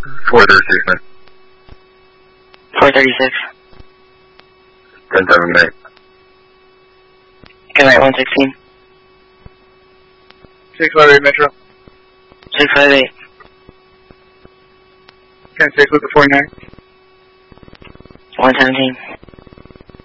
436, man. 436. 10-7, mate. Good night, 116. 658 Metro. 658. 10-6 with the 49. 117.